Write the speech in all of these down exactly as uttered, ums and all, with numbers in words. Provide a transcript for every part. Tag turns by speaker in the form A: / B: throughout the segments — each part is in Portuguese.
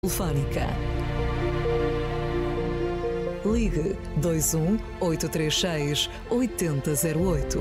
A: Telefónica. Ligue dois um oito três seis oito zero zero oito.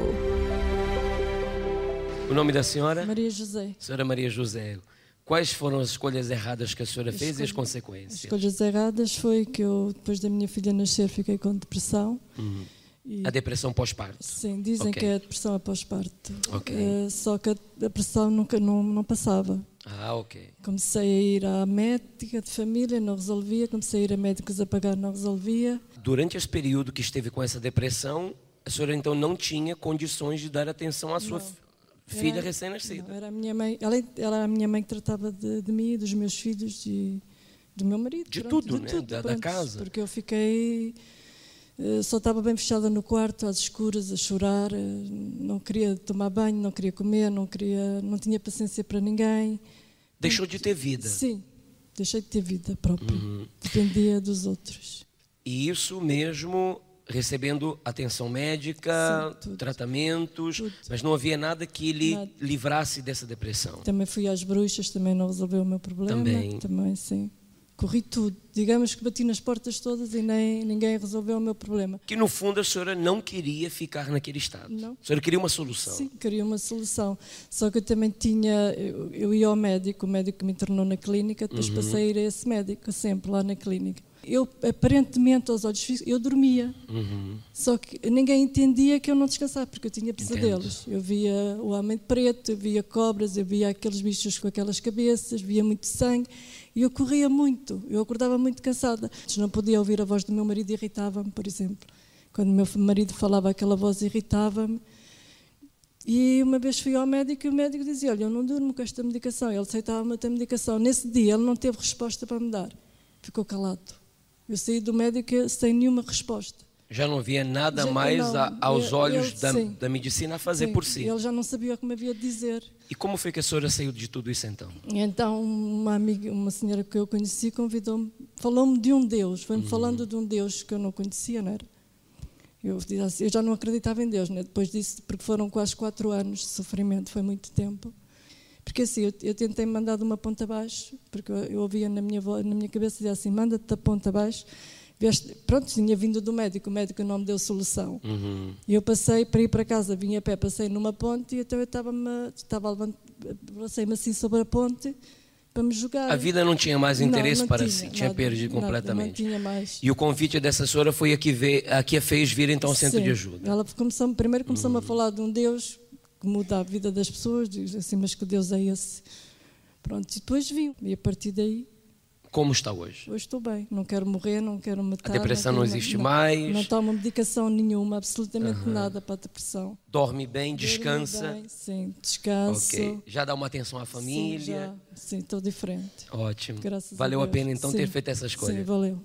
B: O nome da senhora?
C: Maria José.
B: Senhora Maria José. Quais foram as escolhas erradas que a senhora fez
C: Escolha,
B: e as consequências?
C: As escolhas erradas foi que eu, depois da minha filha nascer, fiquei com depressão.
B: Uhum.
C: E,
B: a depressão pós-parto?
C: Sim, dizem
B: okay.
C: que é a depressão após parto.
B: Okay.
C: Uh, só que a depressão nunca não, não passava.
B: Ah, ok.
C: Comecei a ir à médica de família, não resolvia. Comecei a ir a médicos a pagar, não resolvia.
B: Durante esse período que esteve com essa depressão, a senhora então não tinha condições de dar atenção à sua
C: não.
B: filha
C: era,
B: recém-nascida?
C: Não, era a minha mãe. Ela era a minha mãe que tratava de, de mim, dos meus filhos e do meu marido.
B: De
C: pronto,
B: tudo,
C: de
B: né?
C: Tudo,
B: da,
C: pronto,
B: da casa.
C: Porque eu fiquei... Só estava bem fechada no quarto, às escuras, a chorar. Não queria tomar banho, não queria comer, não, queria, não tinha paciência para ninguém.
B: Deixou de ter vida?
C: Sim, deixei de ter vida própria.
B: Uhum.
C: Dependia dos outros.
B: E isso mesmo recebendo atenção médica,
C: Sim, tudo,
B: tratamentos,
C: tudo.
B: Mas não havia nada que lhe
C: Nada.
B: livrasse dessa depressão?
C: Também fui às bruxas, também não resolveu o meu problema.
B: Também?
C: Também, sim. Corri tudo. Digamos que bati nas portas todas e nem, ninguém resolveu o meu problema.
B: Que no fundo a senhora não queria ficar naquele estado.
C: Não.
B: A senhora queria uma solução.
C: Sim, queria uma solução. Só que eu também tinha... Eu, eu ia ao médico, o médico que me internou na clínica, depois
B: Uhum.
C: passei a ir a esse médico, sempre lá na clínica. Eu, aparentemente, aos olhos físicos, eu dormia.
B: Uhum.
C: Só que ninguém entendia que eu não descansava, porque eu tinha pesadelos.
B: Entendo.
C: Eu via o homem de preto, eu via cobras, eu via aqueles bichos com aquelas cabeças, via muito sangue. E eu corria muito, eu acordava muito cansada. Não podia ouvir a voz do meu marido, irritava-me, por exemplo. Quando o meu marido falava aquela voz, irritava-me. E uma vez fui ao médico e o médico dizia, olha, eu não durmo com esta medicação. Ele aceitava-me a medicação. Nesse dia ele não teve resposta para me dar. Ficou calado. Eu saí do médico sem nenhuma resposta.
B: Já não havia nada
C: Já,
B: mais
C: não,
B: a, aos
C: ele,
B: olhos
C: ele,
B: da,
C: sim,
B: da medicina a fazer
C: sim,
B: por si.
C: Ele já não sabia o que me havia de dizer.
B: E como foi que a senhora saiu de tudo isso então?
C: Então uma amiga, uma senhora que eu conheci convidou-me, falou-me de um Deus, foi-me uhum. falando de um Deus que eu não conhecia, não era? Eu, eu já não acreditava em Deus, né? Depois disso, porque foram quase quatro anos de sofrimento, foi muito tempo. Porque assim, eu, eu tentei me mandar de uma ponta abaixo, porque eu, eu ouvia na minha, na minha cabeça, dizia assim, manda-te da ponta abaixo. Pronto, tinha vindo do médico, o médico não me deu solução.
B: Uhum.
C: E eu passei para ir para casa, vinha a pé, passei numa ponte e então eu estava-me, estava passei-me assim sobre a ponte para me jogar.
B: A vida não tinha mais interesse
C: não, não
B: para
C: tinha,
B: si, tinha
C: nada,
B: perdido
C: nada,
B: completamente.
C: Não tinha mais.
B: E o convite dessa senhora foi a que, veio, a que a fez vir então ao centro
C: Sim,
B: de ajuda.
C: Ela começou, primeiro começou-me
B: uhum.
C: a falar de um Deus que muda a vida das pessoas, diz assim, mas que Deus é esse? Pronto, e depois viu, e a partir daí...
B: Como está hoje?
C: Hoje estou bem, não quero morrer, não quero matar.
B: A depressão
C: não,
B: não
C: quero,
B: existe
C: não,
B: mais?
C: Não tomo medicação nenhuma, absolutamente
B: uhum.
C: nada para a depressão.
B: Dorme bem, descansa?
C: Dorme bem, sim, descanso.
B: Okay. Já dá uma atenção à família?
C: Sim, já, sim, estou diferente.
B: Ótimo.
C: Graças
B: valeu
C: a,
B: a pena então
C: sim,
B: ter feito essa escolha?
C: Sim, valeu.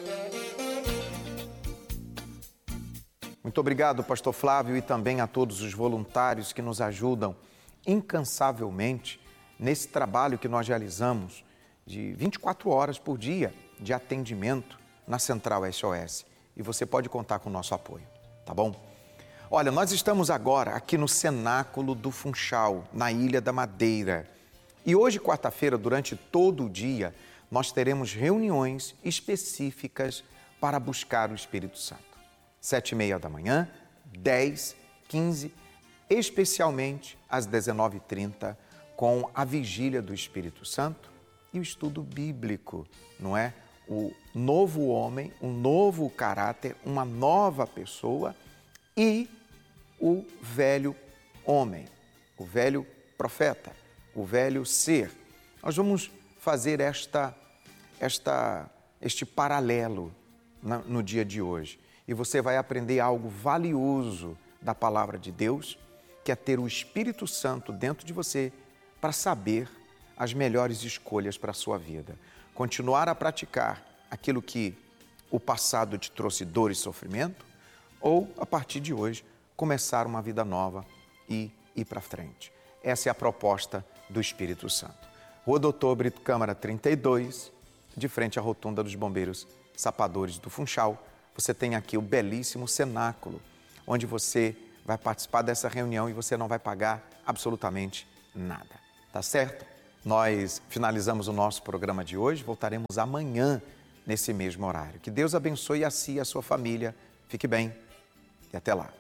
D: Muito obrigado, pastor Flávio, e também a todos os voluntários que nos ajudam incansavelmente nesse trabalho que nós realizamos de vinte e quatro horas por dia de atendimento na Central S O S. E você pode contar com o nosso apoio, tá bom? Olha, nós estamos agora aqui no Cenáculo do Funchal, na Ilha da Madeira. E hoje, quarta-feira, durante todo o dia, nós teremos reuniões específicas para buscar o Espírito Santo. Sete e meia da manhã, dez, quinze, especialmente às dezenove e trinta, com a Vigília do Espírito Santo e o estudo bíblico, não é? O novo homem, um novo caráter, uma nova pessoa e o velho homem, o velho profeta, o velho ser. Nós vamos fazer esta, esta, este paralelo na, no dia de hoje. E você vai aprender algo valioso da palavra de Deus, que é ter o Espírito Santo dentro de você para saber as melhores escolhas para a sua vida. Continuar a praticar aquilo que o passado te trouxe dor e sofrimento, ou, a partir de hoje, começar uma vida nova e ir para frente. Essa é a proposta do Espírito Santo. Rua Doutor Brito Câmara trinta e dois, de frente à Rotunda dos Bombeiros Sapadores do Funchal, você tem aqui o belíssimo cenáculo, onde você vai participar dessa reunião e você não vai pagar absolutamente nada. Tá certo? Nós finalizamos o nosso programa de hoje, voltaremos amanhã nesse mesmo horário. Que Deus abençoe a si e a sua família. Fique bem e até lá.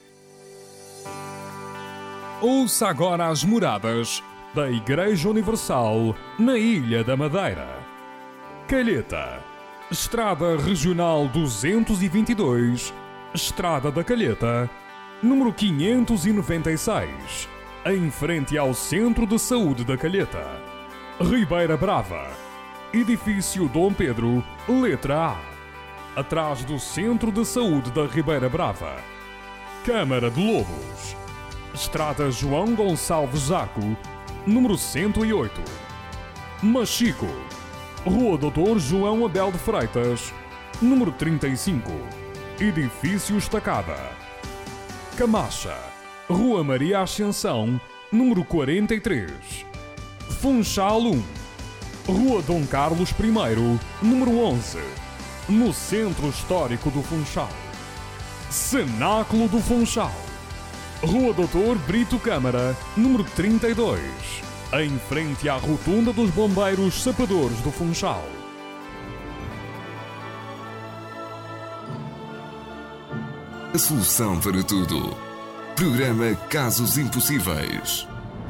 E: Ouça agora as moradas da Igreja Universal na Ilha da Madeira. Calheta, Estrada Regional duzentos e vinte e dois, Estrada da Calheta, número quinhentos e noventa e seis, em frente ao Centro de Saúde da Calheta. Ribeira Brava, Edifício Dom Pedro, letra A, atrás do Centro de Saúde da Ribeira Brava. Câmara de Lobos, Estrada João Gonçalves Zaco, número cento e oito. Machico, Rua doutor João Abel de Freitas, número trinta e cinco, Edifício Estacada. Camacha, Rua Maria Ascensão, número quarenta e três. Funchal um, Rua Dom Carlos I, número onze, no Centro Histórico do Funchal. Cenáculo do Funchal, Rua doutor Brito Câmara, número trinta e dois, em frente à Rotunda dos Bombeiros Sapadores do Funchal.
F: A solução para tudo. Programa Casos Impossíveis.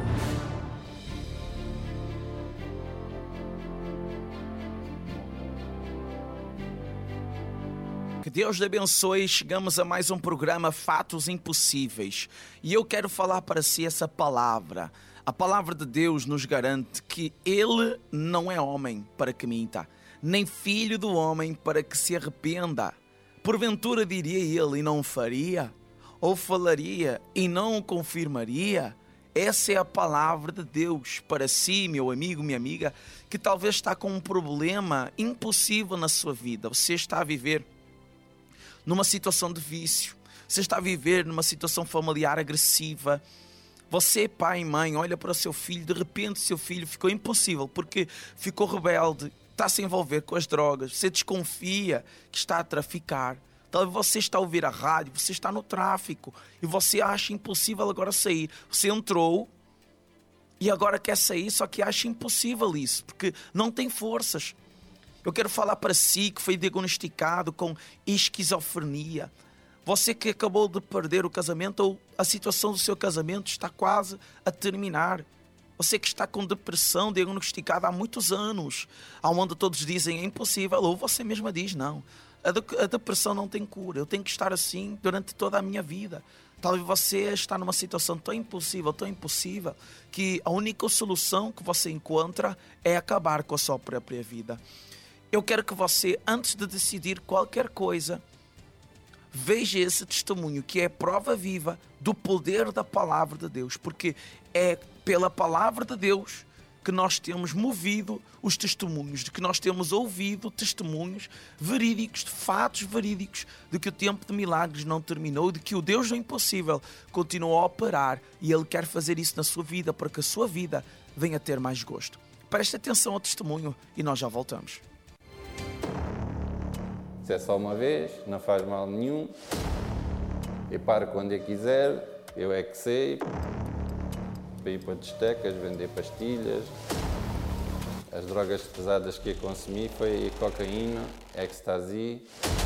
G: Que Deus te abençoe. Chegamos a mais um programa Fatos Impossíveis. E eu quero falar para si essa palavra. A palavra de Deus nos garante que Ele não é homem para que minta, nem filho do homem para que se arrependa. Porventura diria Ele e não faria? Ou falaria e não o confirmaria? Essa é a palavra de Deus para si, meu amigo, minha amiga, que talvez está com um problema impossível na sua vida. Você está a viver numa situação de vício, você está a viver numa situação familiar agressiva. Você, pai e mãe, olha para o seu filho, de repente seu filho ficou impossível porque ficou rebelde, está a se envolver com as drogas, você desconfia que está a traficar. Talvez você está a ouvir a rádio, você está no tráfico e você acha impossível agora sair. Você entrou e agora quer sair, só que acha impossível isso, porque não tem forças. Eu quero falar para si que foi diagnosticado com esquizofrenia. Você que acabou de perder o casamento ou a situação do seu casamento está quase a terminar. Você que está com depressão diagnosticada há muitos anos, onde todos dizem é impossível, ou você mesma diz não. A, de, a depressão não tem cura, eu tenho que estar assim durante toda a minha vida. Talvez você está numa situação tão impossível, tão impossível, que a única solução que você encontra é acabar com a sua própria vida. Eu quero que você, antes de decidir qualquer coisa, veja esse testemunho que é prova viva do poder da palavra de Deus, porque é pela palavra de Deus que nós temos movido os testemunhos, de que nós temos ouvido testemunhos verídicos, de fatos verídicos, de que o tempo de milagres não terminou, de que o Deus do impossível continua a operar e Ele quer fazer isso na sua vida para que a sua vida venha a ter mais gosto. Preste atenção ao testemunho e nós já voltamos.
H: Se é só uma vez, não faz mal nenhum. Eu paro quando eu quiser, eu é que sei. Para ir para discotecas, vender pastilhas. As drogas pesadas que eu consumi foi cocaína, ecstasy.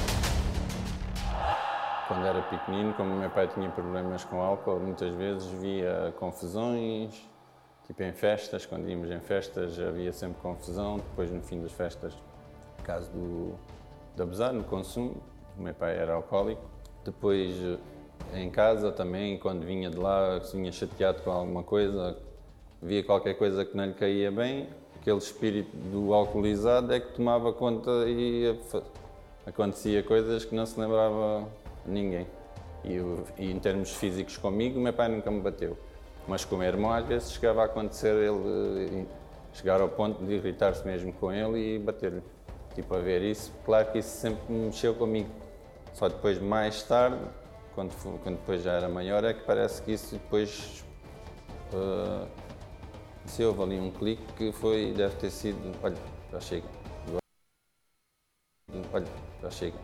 H: Quando era pequenino, como o meu pai tinha problemas com álcool, muitas vezes via confusões. Tipo em festas, quando íamos em festas havia sempre confusão. Depois no fim das festas, no caso do... de abusar no consumo, o meu pai era alcoólico. Depois, em casa também, quando vinha de lá, se vinha chateado com alguma coisa, via qualquer coisa que não lhe caía bem, aquele espírito do alcoolizado é que tomava conta e acontecia coisas que não se lembrava ninguém. E, eu, e em termos físicos comigo, o meu pai nunca me bateu. Mas com o meu irmão, às vezes chegava a acontecer ele chegar ao ponto de irritar-se mesmo com ele e bater-lhe. Tipo, a ver isso, claro que isso sempre mexeu comigo. Só depois, mais tarde, quando, quando depois já era maior, é que parece que isso depois... Uh, se houve ali um clique que foi, deve ter sido... Olha, já chega. Olha, já chega.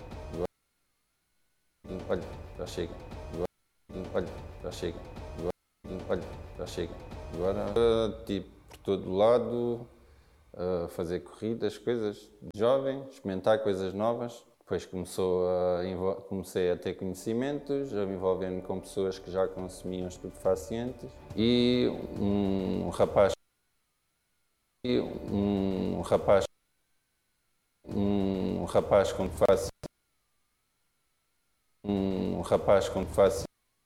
H: Olha, já chega. Olha, já chega. Olha, já chega. Agora, uh, tipo, todo lado, a fazer corridas, coisas de jovem, experimentar coisas novas. Depois começou a, comecei a ter conhecimentos, a me envolver com pessoas que já consumiam estupefacientes e um rapaz, um rapaz, um rapaz com face, um rapaz com face,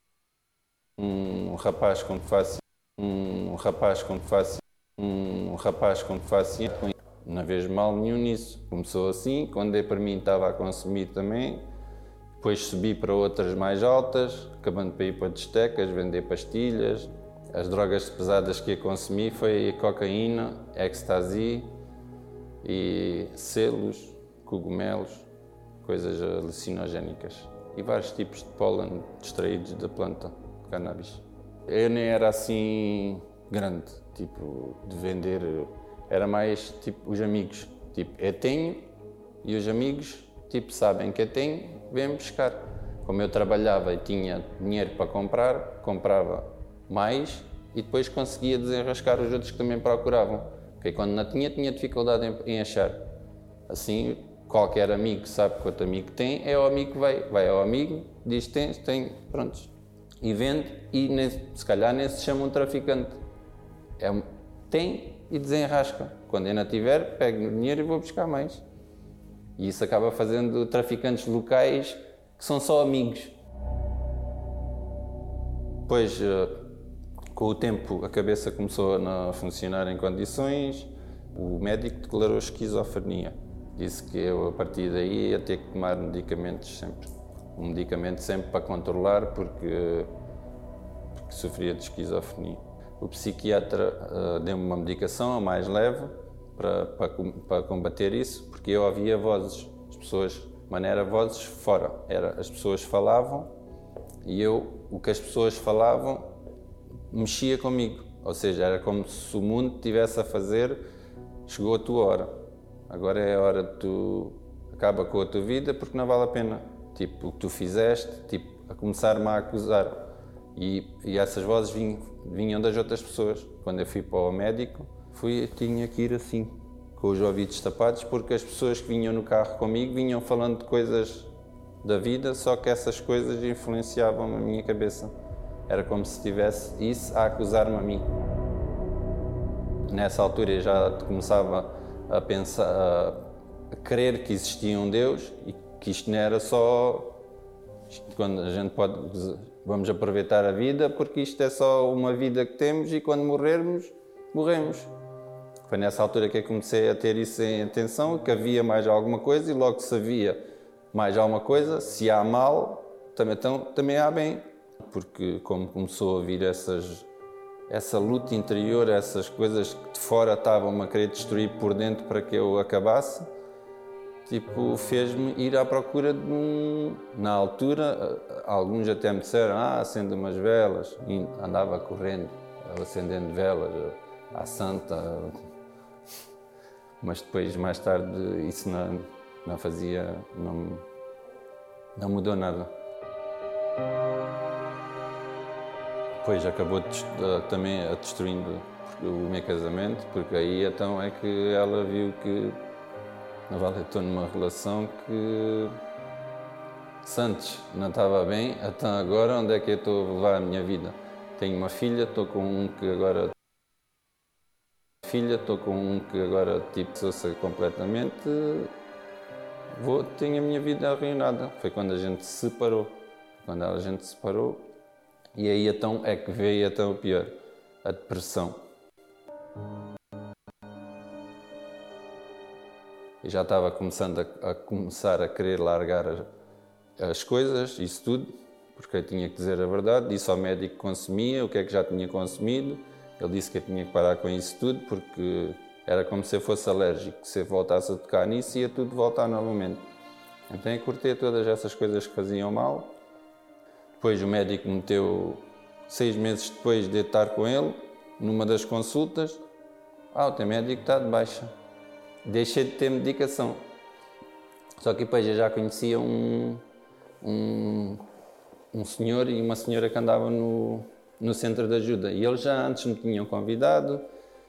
H: um rapaz com face, um rapaz com face, um rapaz com face. Não vejo mal nenhum nisso. Começou assim, quando dei para mim estava a consumir também, depois subi para outras mais altas, acabando para ir para discotecas, vender pastilhas. As drogas pesadas que eu consumi foi cocaína, ecstasy e selos, cogumelos, coisas alucinogénicas e vários tipos de pólen extraídos da planta de cannabis. Eu nem era assim grande, tipo, de vender. Era mais tipo os amigos, tipo, eu tenho e os amigos tipo, sabem que eu tenho, vêm buscar. Como eu trabalhava e tinha dinheiro para comprar, comprava mais e depois conseguia desenrascar os outros que também procuravam. Porque quando não tinha, tinha dificuldade em, em achar. Assim, qualquer amigo sabe que outro amigo tem, é o amigo que vai. Vai ao amigo, diz tens, tem, prontos. E vende e nem, se calhar nem se chama um traficante. É, tem e desenrasca. Quando ainda tiver, pego no dinheiro e vou buscar mais. E isso acaba fazendo traficantes locais que são só amigos. Depois, com o tempo, a cabeça começou a funcionar em condições. O médico declarou esquizofrenia. Disse que eu, a partir daí, ia ter que tomar medicamentos sempre. Um medicamento sempre para controlar, porque, porque sofria de esquizofrenia. O psiquiatra uh, deu-me uma medicação, a mais leve, para, para, para combater isso, porque eu ouvia vozes. As pessoas, mas era vozes fora. Era, as pessoas falavam e eu, o que as pessoas falavam, mexia comigo. Ou seja, era como se o mundo estivesse a fazer, chegou a tua hora. Agora é a hora de tu acaba com a tua vida porque não vale a pena. Tipo, o que tu fizeste, tipo, a começar-me a acusar. E, e essas vozes vinham, vinham das outras pessoas. Quando eu fui para o médico, fui, tinha que ir assim, com os ouvidos tapados, porque as pessoas que vinham no carro comigo vinham falando de coisas da vida, só que essas coisas influenciavam a minha cabeça. Era como se tivesse isso a acusar-me a mim. Nessa altura eu já começava a pensar, a crer que existia um Deus e que isto não era só quando a gente pode, vamos aproveitar a vida porque isto é só uma vida que temos e quando morrermos, morremos. Foi nessa altura que eu comecei a ter isso em atenção, que havia mais alguma coisa e logo se havia mais alguma coisa, se há mal, também, então, também há bem. Porque como começou a vir essas, essa luta interior, essas coisas que de fora estavam-me a querer destruir por dentro para que eu acabasse, tipo, fez-me ir à procura de um... Na altura, alguns até me disseram, ah, acende umas velas. E andava correndo, acendendo velas, à santa. Mas depois, mais tarde, isso não, não fazia... Não, não mudou nada. Depois acabou também a destruindo o meu casamento, porque aí então é que ela viu que não vale, estou numa relação que se antes não estava bem, então agora onde é que eu estou a levar a minha vida? Tenho uma filha, estou com um que agora filha, estou com um que agora tipo sou-se completamente, vou, tenho a minha vida arruinada. Foi quando a gente se separou, quando a gente se separou. E aí então é que veio até o pior, a depressão. Eu já estava começando a, a começar a querer largar as, as coisas, isso tudo, porque eu tinha que dizer a verdade, disse ao médico que consumia, o que é que já tinha consumido. Ele disse que eu tinha que parar com isso tudo, porque era como se eu fosse alérgico, se eu voltasse a tocar nisso ia tudo voltar novamente. Então eu cortei todas essas coisas que faziam mal. Depois o médico meteu, seis meses depois de estar com ele, numa das consultas, ah, o teu médico está de baixa. Deixei de ter medicação. Só que depois eu já conhecia um, um, um senhor e uma senhora que andavam no, no centro de ajuda. E eles já antes me tinham convidado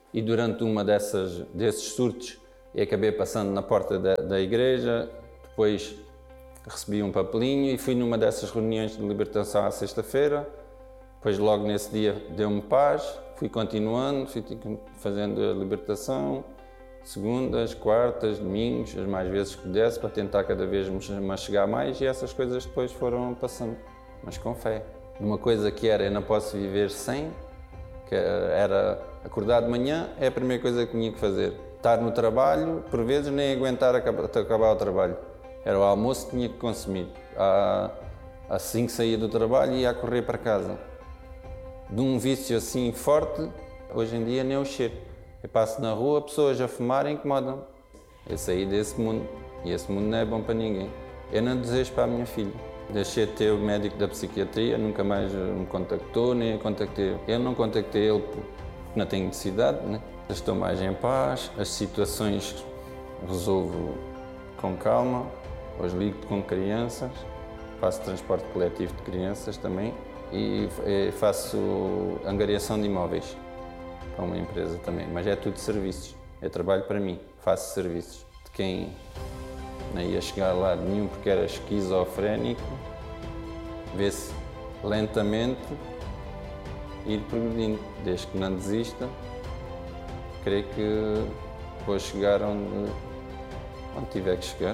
H: e durante uma dessas, desses surtos eu acabei passando na porta da, da igreja, depois recebi um papelinho e fui numa dessas reuniões de libertação à sexta-feira, depois logo nesse dia deu-me paz, fui continuando, fui fazendo a libertação, segundas, quartas, domingos, as mais vezes que desse, para tentar cada vez me chegar mais, e essas coisas depois foram passando, mas com fé. Uma coisa que era, eu não posso viver sem, que era acordar de manhã, é a primeira coisa que tinha que fazer. Estar no trabalho, por vezes nem aguentar acabar, acabar o trabalho. Era o almoço que tinha que consumir. Assim que saía do trabalho, ia a correr para casa. De um vício assim forte, hoje em dia nem o cheiro. Eu passo na rua, pessoas a fumarem incomodam. Eu saí desse mundo, e esse mundo não é bom para ninguém. Eu não desejo para a minha filha. Deixei de ter o médico da psiquiatria, nunca mais me contactou, nem eu contactei. Eu não contactei ele porque não tenho necessidade, né? Estou mais em paz, as situações resolvo com calma. Hoje ligo com crianças, faço transporte coletivo de crianças também e faço angariação de imóveis para uma empresa também, mas é tudo serviços. Eu trabalho para mim, faço serviços. De quem não ia chegar a lado nenhum porque era esquizofrénico, vê-se lentamente ir progredindo, desde que não desista. Creio que vou chegar onde, onde tiver que chegar.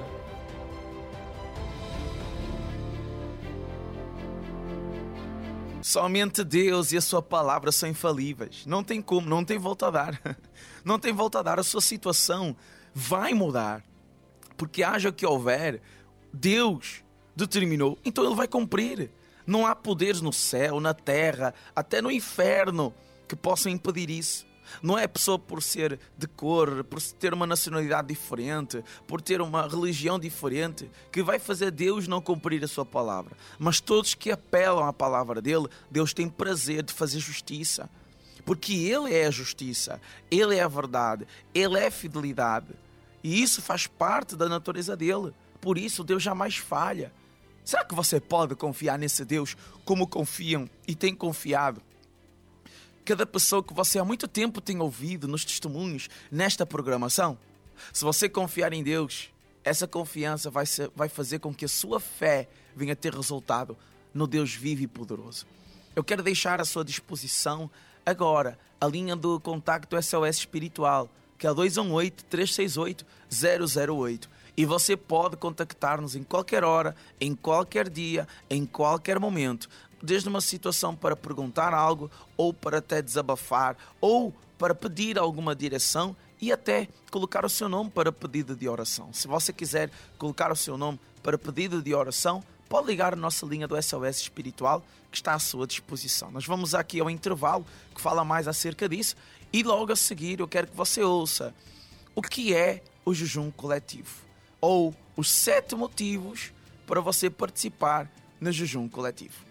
G: Somente Deus e a sua palavra são infalíveis. Não tem como, não tem volta a dar. Não tem volta a dar. A sua situação vai mudar. Porque haja o que houver, Deus determinou, então Ele vai cumprir. Não há poderes no céu, na terra, até no inferno que possam impedir isso. Não é a pessoa por ser de cor, por ter uma nacionalidade diferente, por ter uma religião diferente, que vai fazer Deus não cumprir a sua palavra. Mas todos que apelam à palavra dele, Deus tem prazer de fazer justiça. Porque Ele é a justiça, Ele é a verdade, Ele é a fidelidade. E isso faz parte da natureza dele. Por isso Deus jamais falha. Será que você pode confiar nesse Deus como confiam e tem confiado cada pessoa que você há muito tempo tem ouvido nos testemunhos nesta programação? Se você confiar em Deus, essa confiança vai, ser, vai fazer com que a sua fé venha ter resultado no Deus vivo e poderoso. Eu quero deixar à sua disposição agora a linha do contacto S O S Espiritual, que é o dois um oito, três seis oito, zero zero oito. E você pode contactar-nos em qualquer hora, em qualquer dia, em qualquer momento. Desde uma situação para perguntar algo, ou para até desabafar, ou para pedir alguma direção e até colocar o seu nome para pedido de oração. Se você quiser colocar o seu nome para pedido de oração, pode ligar a nossa linha do S O S Espiritual, que está à sua disposição. Nós vamos aqui ao intervalo, que fala mais acerca disso, e logo a seguir eu quero que você ouça o que é o jejum coletivo, ou os sete motivos para você participar no jejum coletivo.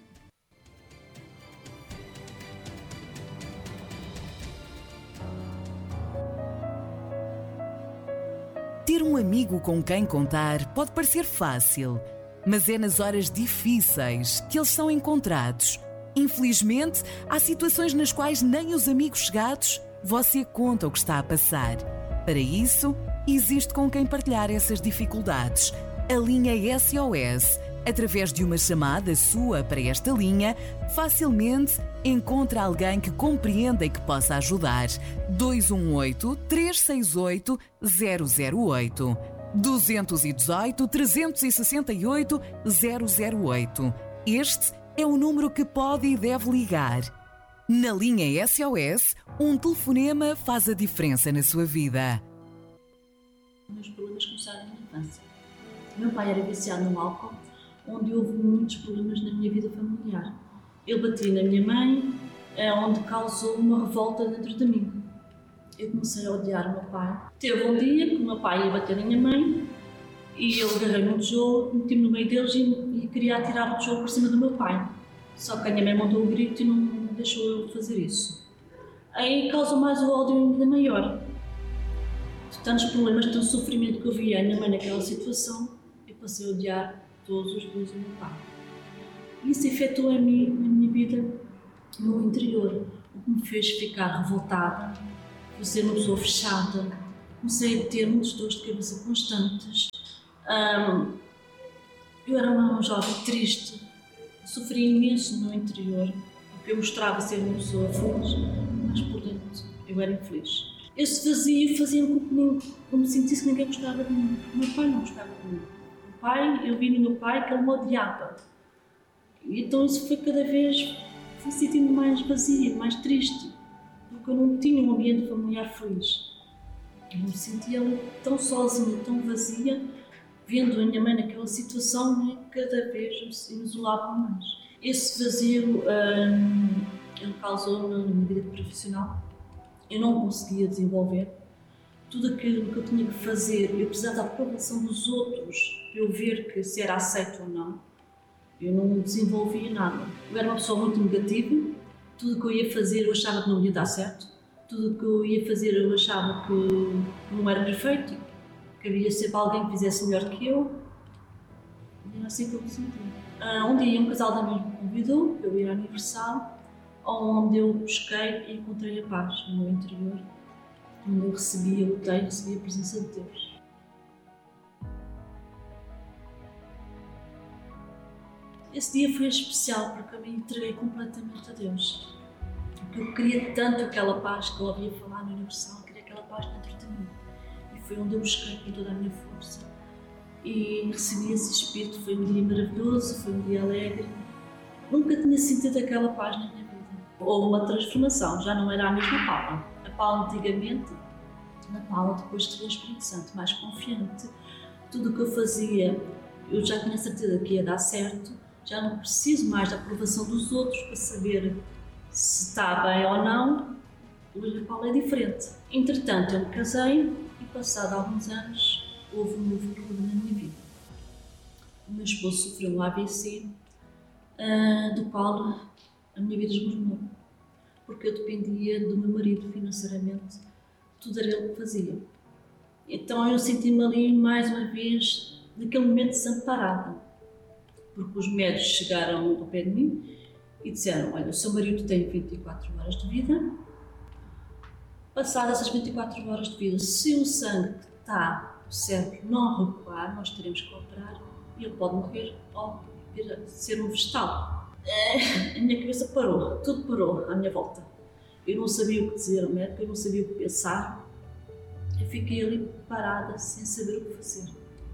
A: Ter um amigo com quem contar pode parecer fácil, mas é nas horas difíceis que eles são encontrados. Infelizmente, há situações nas quais nem os amigos chegados você conta o que está a passar. Para isso, existe com quem partilhar essas dificuldades. A linha S O S, através de uma chamada sua para esta linha, facilmente encontra alguém que compreenda e que possa ajudar. dois um oito, três seis oito, zero zero oito. dois um oito, três seis oito, zero zero oito. Este é o número que pode e deve ligar. Na linha S O S, um telefonema faz a diferença na sua vida.
I: Os meus problemas começaram na infância. O meu pai era viciado no álcool, onde houve muitos problemas na minha vida familiar. Ele batia na minha mãe, onde causou uma revolta dentro de mim. Eu comecei a odiar o meu pai. Teve um dia que o meu pai ia bater na minha mãe e eu agarrei num tijolo, meti-me no meio deles e, e queria atirar o tijolo por cima do meu pai. Só que a minha mãe montou o grito e não deixou eu fazer isso. Aí causou mais o ódio ainda maior. De tantos problemas, de tanto sofrimento que eu via a minha mãe naquela situação, eu passei a odiar todos os dias o meu pai. Isso afetou a mim, na minha vida, no interior, o que me fez ficar revoltada, por ser uma pessoa fechada, comecei a ter muitas dores de cabeça constantes. Um, eu era uma jovem triste, sofri imenso no meu interior, porque eu mostrava ser uma pessoa feliz, mas por dentro eu era infeliz. Esse vazio fazia-me com que eu me sentisse que ninguém gostava de mim. O meu pai não gostava de mim. O pai, eu vi no meu pai que ele me odiava. E então isso foi cada vez, fui sentindo mais vazia, mais triste, porque eu não tinha um ambiente familiar feliz. Eu me sentia tão sozinha, tão vazia, vendo a minha mãe naquela situação, né, cada vez me isolava mais. Esse vazio hum, ele causou na minha vida profissional. Eu não conseguia desenvolver tudo aquilo que eu tinha que fazer. Eu precisava da aprovação dos outros para eu ver que se era aceito ou não. Eu não desenvolvia nada. Eu era uma pessoa muito negativa. Tudo o que eu ia fazer eu achava que não ia dar certo. Tudo o que eu ia fazer eu achava que não era perfeito, que havia sempre alguém que fizesse melhor que eu. E era assim que eu me sentia. Um dia um casal de amigos me convidou para eu ir à Universal, onde eu busquei e encontrei a paz no meu interior, onde eu recebia o teio, recebia a presença de Deus. Esse dia foi especial porque eu me entreguei completamente a Deus. Porque eu queria tanto aquela paz que eu ouvia falar no Universal, eu queria aquela paz dentro de mim. E foi onde eu busquei com toda a minha força. E recebi esse espírito, foi um dia maravilhoso, foi um dia alegre. Nunca tinha sentido aquela paz na minha vida. Houve uma transformação, já não era a mesma Paula. A Paula antigamente, a Paula depois de ter o Espírito Santo, mais confiante. Tudo o que eu fazia, eu já tinha certeza que ia dar certo, já não preciso mais da aprovação dos outros para saber se está bem ou não. Hoje a Paula é diferente. Entretanto, eu me casei e passado alguns anos houve um novo problema na minha vida. O meu esposo sofreu um A V C, uh, do qual a minha vida esmornou, porque eu dependia do meu marido financeiramente, tudo era ele que fazia. Então eu senti-me ali mais uma vez, naquele momento desamparada, porque os médicos chegaram ao pé de mim e disseram: olha, o seu marido tem vinte e quatro horas de vida, passadas essas vinte e quatro horas de vida, se o sangue que está no cérebro não recuar, nós teremos que operar e ele pode morrer ou vir a ser um vegetal. A minha cabeça parou, tudo parou à minha volta. Eu não sabia o que dizer ao médico, eu não sabia o que pensar. Eu fiquei ali parada, sem saber o que fazer.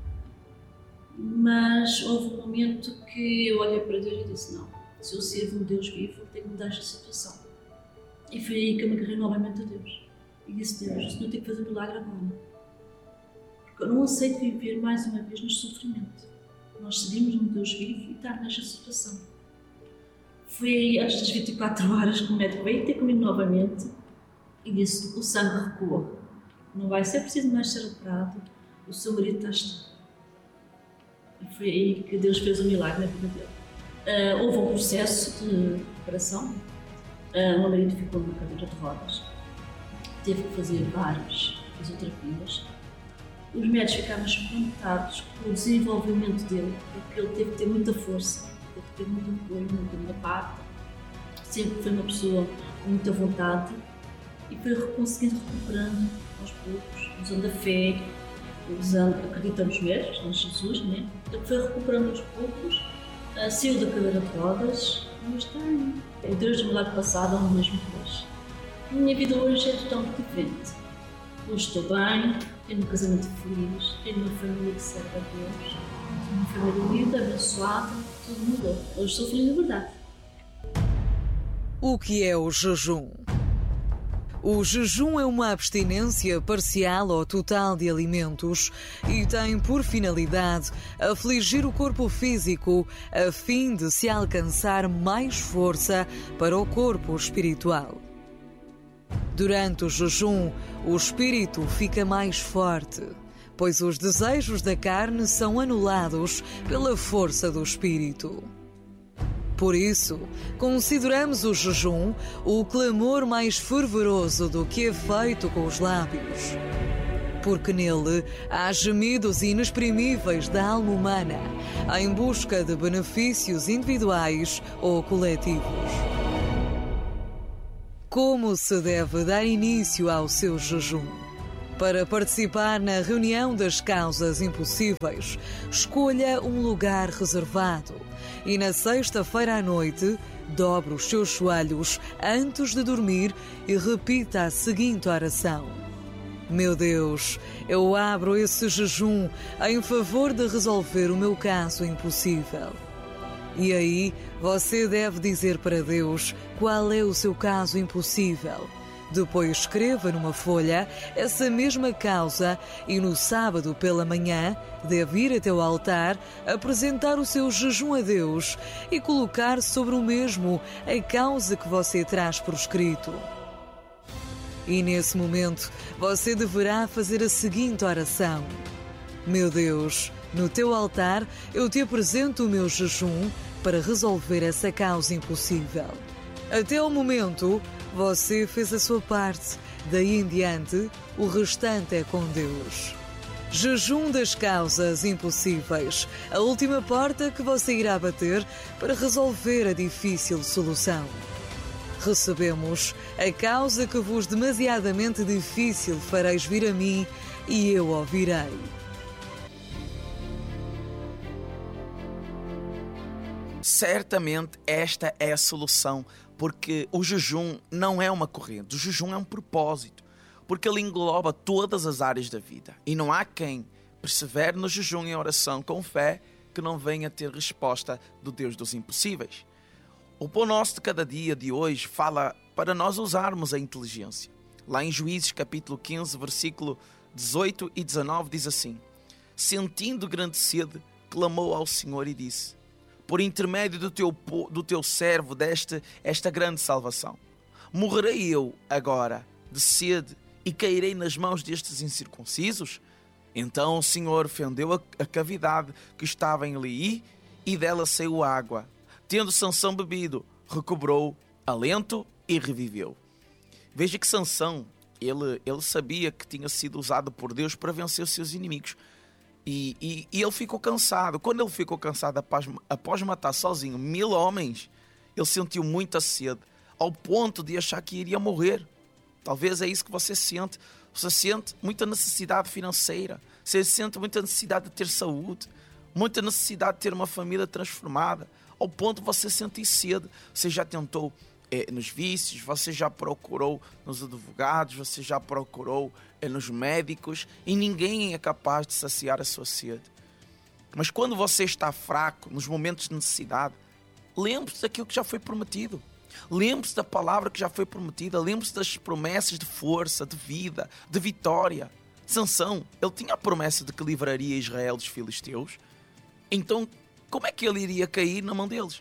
I: Mas houve um momento que eu olhei para Deus e disse: não, se eu sirvo um Deus vivo, eu tenho que mudar esta situação. E foi aí que eu me agarrei novamente a Deus. E disse: Deus, o Senhor tem que fazer um milagre agora. Porque eu não aceito viver mais uma vez no sofrimento. Nós seguimos um Deus vivo e estar nesta situação. Foi aí, antes das vinte e quatro horas, que o médico veio ter comigo novamente e disse: o sangue recuou. Não vai ser preciso mais ser operado, o seu marido está estável. E foi aí que Deus fez o milagre na vida dele. Uh, houve um processo de operação. Uh, o meu marido ficou numa cadeira de rodas. Teve que fazer várias fisioterapias. Os médicos ficaram espantados com o desenvolvimento dele, porque ele teve que ter muita força, teve que ter muito apoio, muita minha parte. Sempre foi uma pessoa com muita vontade e foi conseguindo recuperando aos poucos, usando a fé, usando, acreditando nos médicos, em Jesus, né? Ele foi recuperando aos poucos, uh, saiu da cadeira de rodas e está aí. O Deus do milagre passado é o mesmo que hoje. A minha vida hoje é totalmente diferente. Hoje estou bem, tenho um casamento feliz, tenho uma família que serve a Deus, tenho uma família linda, abençoada, tudo mudou. Hoje sou feliz de verdade.
J: O que é o jejum? O jejum é uma abstinência parcial ou total de alimentos e tem por finalidade afligir o corpo físico a fim de se alcançar mais força para o corpo espiritual. Durante o jejum, o espírito fica mais forte, pois os desejos da carne são anulados pela força do espírito. Por isso, consideramos o jejum o clamor mais fervoroso do que é feito com os lábios. Porque nele há gemidos inexprimíveis da alma humana, em busca de benefícios individuais ou coletivos. como se deve dar início ao seu jejum. Para participar na reunião das causas impossíveis, escolha um lugar reservado e na sexta-feira à noite, dobre os seus joelhos antes de dormir e repita a seguinte oração: Meu Deus, eu abro esse jejum em favor de resolver o meu caso impossível. E aí, você deve dizer para Deus qual é o seu caso impossível. Depois escreva numa folha essa mesma causa e no sábado pela manhã deve ir até o altar, apresentar o seu jejum a Deus e colocar sobre o mesmo a causa que você traz por escrito. E nesse momento você deverá fazer a seguinte oração: Meu Deus, no teu altar eu te apresento o meu jejum para resolver essa causa impossível. Até o momento, você fez a sua parte. Daí em diante, o restante é com Deus. Jejum das causas impossíveis. A última porta que você irá bater para resolver a difícil solução. Recebemos: a causa que vos demasiadamente difícil fareis vir a mim e eu ouvirei.
G: Certamente esta é a solução, porque o jejum não é uma corrente, o jejum é um propósito, porque ele engloba todas as áreas da vida. E não há quem persevere no jejum e oração com fé que não venha ter resposta do Deus dos impossíveis. O Pão Nosso de cada dia de hoje fala para nós usarmos a inteligência. Lá em Juízes capítulo quinze, versículo dezoito e dezenove diz assim: Sentindo grande sede, clamou ao Senhor e disse: Por intermédio do teu, do teu servo deste esta grande salvação. Morrerei eu agora de sede e cairei nas mãos destes incircuncisos? Então o Senhor fendeu a, a cavidade que estava em Eli e dela saiu água. Tendo Sansão bebido, recobrou alento e reviveu. Veja que Sansão, ele, ele sabia que tinha sido usado por Deus para vencer os seus inimigos. E, e, e ele ficou cansado. Quando ele ficou cansado após, após matar sozinho mil homens, ele sentiu muita sede, ao ponto de achar que iria morrer. Talvez é isso que você sente. Você sente muita necessidade financeira, você sente muita necessidade de ter saúde, muita necessidade de ter uma família transformada, ao ponto de você sentir sede. Você já tentou é, nos vícios, você já procurou nos advogados, você já procurou é, nos médicos, e ninguém é capaz de saciar a sua sede. Mas quando você está fraco, nos momentos de necessidade, lembre-se daquilo que já foi prometido. Lembre-se da palavra que já foi prometida. Lembre-se das promessas de força, de vida, de vitória. Sansão, ele tinha a promessa de que livraria Israel dos filisteus. Então, como é que ele iria cair na mão deles?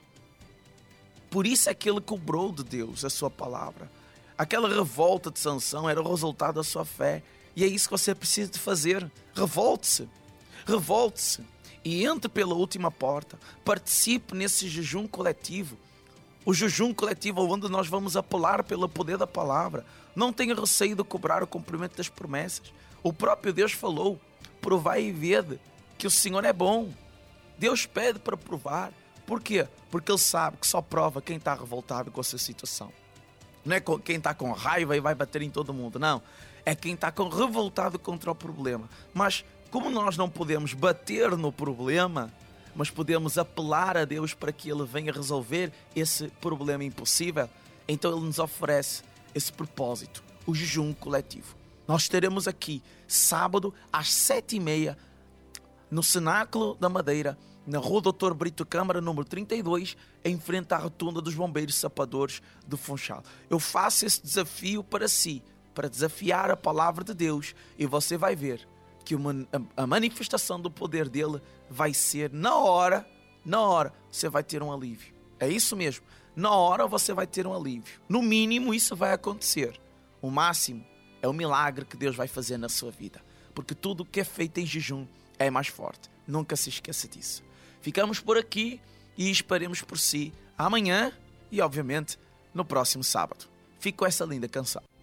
G: Por isso é que ele cobrou de Deus a sua palavra. Aquela revolta de Sansão era o resultado da sua fé. E é isso que você precisa de fazer. Revolte-se. Revolte-se. E entre pela última porta. Participe nesse jejum coletivo. O jejum coletivo onde nós vamos apelar pelo poder da palavra. Não tenha receio de cobrar o cumprimento das promessas. O próprio Deus falou: provai e vede que o Senhor é bom. Deus pede para provar. Por quê? Porque Ele sabe que só prova quem está revoltado com a sua situação. Não é quem está com raiva e vai bater em todo mundo, não. É quem está com revoltado contra o problema. Mas como nós não podemos bater no problema, mas podemos apelar a Deus para que Ele venha resolver esse problema impossível, então Ele nos oferece esse propósito, o jejum coletivo. Nós estaremos aqui sábado às sete e meia no Cenáculo da Madeira, na Rua doutor Brito Câmara, número trinta e dois, em frente à rotunda dos Bombeiros Sapadores do Funchal. Eu faço esse desafio para si, para desafiar a palavra de Deus, e você vai ver que uma, a, a manifestação do poder dele vai ser na hora, na hora, você vai ter um alívio. É isso mesmo, na hora você vai ter um alívio. No mínimo isso vai acontecer. O máximo é o milagre que Deus vai fazer na sua vida, porque tudo que é feito em jejum é mais forte. Nunca se esqueça disso. Ficamos por aqui e esperemos por si amanhã e, obviamente, no próximo sábado. Fico com essa linda canção.